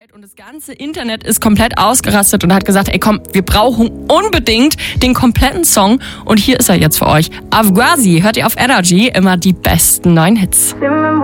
Und das ganze Internet ist komplett ausgerastet und hat gesagt, ey komm, wir brauchen unbedingt den kompletten Song. Und hier ist er jetzt für euch. Avghazi hört ihr auf Energy, immer die besten neuen Hits.